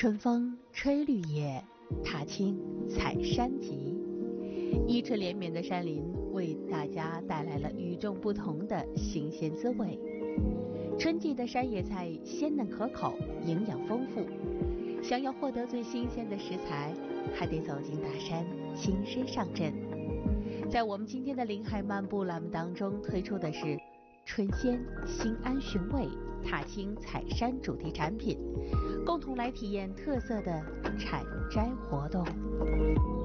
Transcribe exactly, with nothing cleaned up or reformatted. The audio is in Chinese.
春风吹绿叶，踏青采山集。一车连绵的山林为大家带来了与众不同的新鲜滋味。春季的山野菜鲜嫩可口，营养丰富。想要获得最新鲜的食材，还得走进大山，亲身上阵。在我们今天的林海漫步栏目当中，推出的是春鲜新安寻味踏青采山主题产品，共同来体验特色的采摘活动。